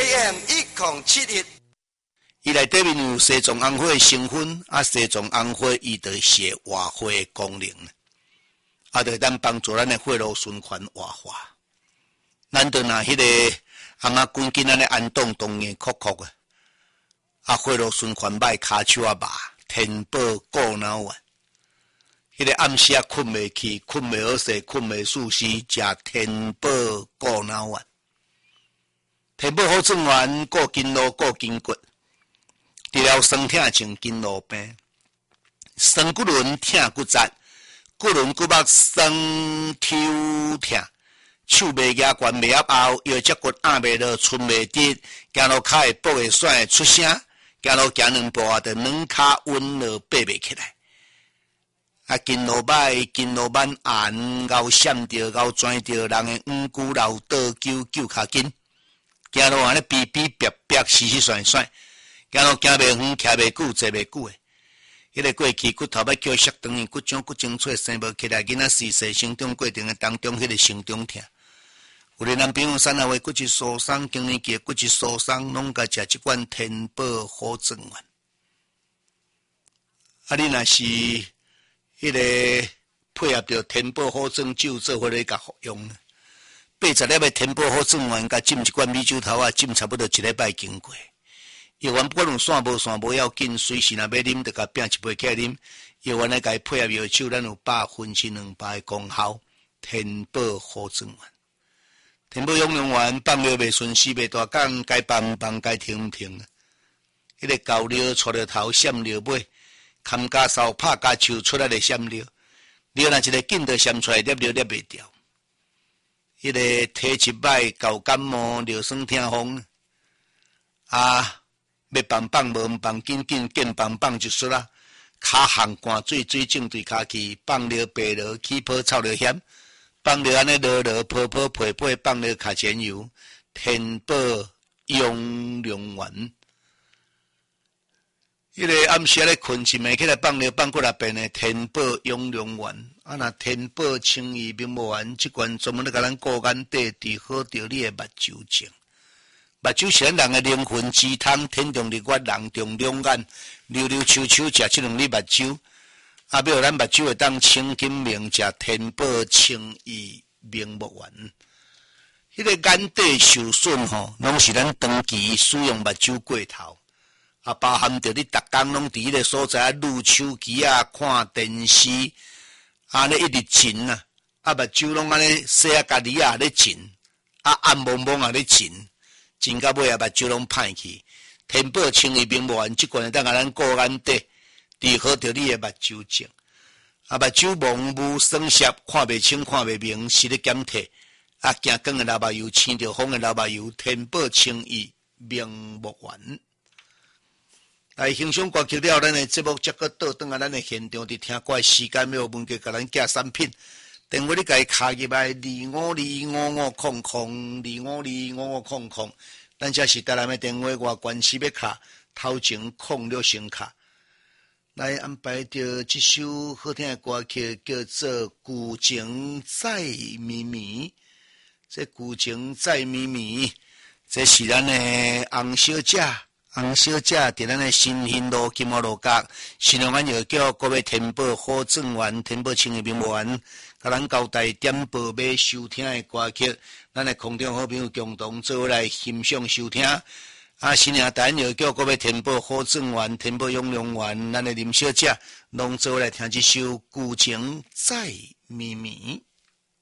AM 1071。 伊内底面有西藏红花的成分，西藏红花伊就是活花的功能，就咱帮助咱的血路循环活化。咱就拿迄个红啊滚紧咱的安动动眼哭哭血路循环歹，骹手麻，天宝顾脑丸。迄个暗时困袂去，困袂好势，困袂舒适，食天宝顾脑丸。天宝好转丸，顾筋络，顾筋骨。治疗酸痛症、筋络病，酸骨轮痛骨折，骨轮骨膜酸抽痛，手袂举悬袂压后，腰脊骨压袂落，寸袂直，行路骹会跛会甩会出声，行路行两步就两骹稳落爬袂起来。筋络歹，筋络慢按，咬闪着，咬转着，人的五骨老倒揪揪骹筋，行路安尼逼逼逼逼，死死甩甩。行路行袂远，徛袂久，坐袂久诶。迄个过去骨头要叫摔长去，骨长骨精粹生无起来，囡仔四岁成长过程诶当中，迄个成长痛。有的男朋友三下话骨质疏松，经年期骨质疏松，拢甲食即款天宝好转丸。你若是迄个配合着天宝好转酒做伙咧甲服用呢，80粒诶天宝好转丸，甲浸一罐米酒头浸差不多1礼拜经过。药丸不管有散无散无要紧，随时若要啉，就甲拼一杯起来啉。药丸来甲伊配合药酒，咱有100分之200的功效。天宝好转丸，天宝养良丸放尿袂顺时袂大讲，该放放，该停停。迄个高尿出了头，闪尿尾，砍加扫拍加抽出来的闪尿，尿若一个紧就闪出来，粒尿袂掉。迄个体质歹，搞感冒，尿酸痛风要放放无放，紧紧见放放就出啦。骹项寒水水正对骹去，放了白了，起泡臭了险。放了安尼落落泡泡配配，放了卡前油，天宝养良丸。迄个暗时咧困一暝起来放了放过来变的天宝养良丸。若天宝清益明目丸，即款专门咧甲咱顾眼底，治好着你的目睭症。目睭是咱人的灵魂之汤，天中日月，人中两眼，溜溜秋秋食即两粒目睭，要咱目睭会当清金明，食天宝清益明目丸。迄个眼底受损拢是咱长期使用目睭过头，包含着你逐工拢伫迄个所在撸手机看电视，安尼一直震目睭拢安尼洗家己咧震，暗蒙蒙咧震。真到尾目睭拢歹去，天宝清益明目丸即款会当甲咱顾眼底，治好着你的目睭症。目睭蒙雾酸涩，看袂清看袂明，视力减退，行光的老目油，青着风的老目油，天宝清益明目丸。来欣赏歌曲了，咱的节目则搁倒转来咱的现场，伫听歌的时间要问过甲咱寄产品。电话你家卡入来2525500，2525500，咱这是台南的电话，外关系要卡，头前06先卡。来安排着这首好听的歌曲，叫做《旧情再绵绵》。这旧情再绵绵，这是咱的洪小姐。洪小姐伫咱的新兴路金华路角，新龙安药局各位天宝好转丸、天宝清益明目丸，甲咱交代点播要收听的歌曲，咱的空中好朋友共同做来欣赏收听。新营台药局各位天宝好转丸、天宝养良丸，咱的林小姐拢做来听这首《旧情再绵绵》。